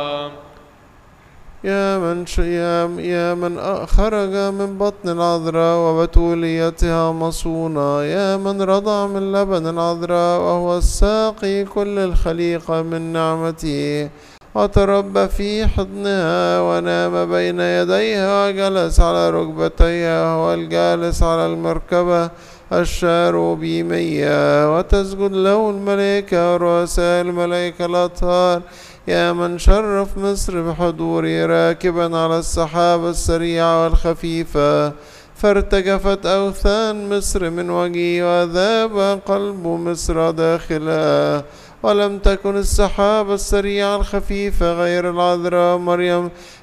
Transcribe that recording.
يا من خرج من بطن العذراء وبتوليتها مصونة، يا من رضع من لبن العذراء وهو الساقي كل الخليقة من نعمته، وتربى في حضنها ونام بين يديها وجلس على ركبتيها، هو الجالس على المركبة الشاروبيمية، وتسجد له الملائكة ورؤساء الملائكة الأطهار. يا من شرف مصر بحضوره راكبا على السحابة السريعة والخفيفة، فارتجفت أوثان مصر من وجهه وذاب قلب مصر داخلها، ولم تكن السحابة السريعة الخفيفة غير العذراء مريم